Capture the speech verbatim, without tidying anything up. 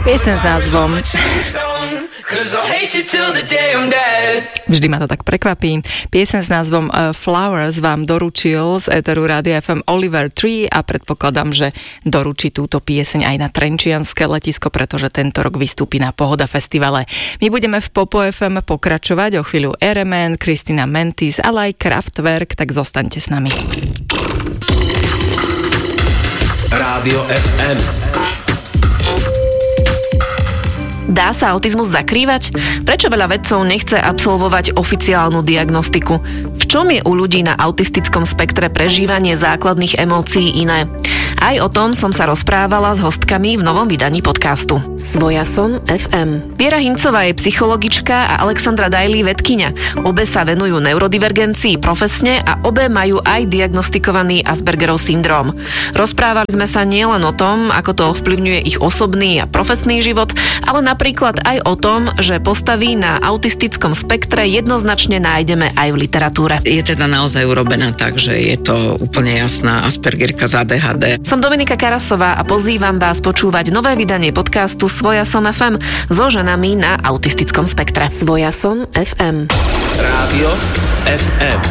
Pieseň s názvom Vždy ma to tak prekvapí. Pieseň s názvom Flowers vám doručil z éteru Rádia ef em Oliver tri a predpokladám, že doručí túto pieseň aj na trenčianske letisko, pretože tento rok vystúpi na Pohoda festivale. My budeme v Popo ef em pokračovať, o chvíľu er em en, Christina Mentis, ale aj Kraftwerk, tak zostaňte s nami. Rádio ef em. Dá sa autizmus zakrývať? Prečo veľa vedcov nechce absolvovať oficiálnu diagnostiku? V čom je u ľudí na autistickom spektre prežívanie základných emócií iné? Aj o tom som sa rozprávala s hostkami v novom vydaní podcastu. Svojason ef em. Viera Hincová je psychologička a Alexandra Dajlí vedkyňa. Obe sa venujú neurodivergencii profesne a obe majú aj diagnostikovaný Aspergerov syndróm. Rozprávali sme sa nielen o tom, ako to ovplyvňuje ich osobný a profesný život, ale napríklad aj o tom, že postavy na autistickom spektre jednoznačne nájdeme aj v literatúre. Je teda naozaj urobená tak, že je to úplne jasná Aspergerka z á dé há dé. Som Dominika Karasová a pozývam vás počúvať nové vydanie podcastu Svojason ef em so ženami na autistickom spektre. Svojason ef em. Rádio ef em.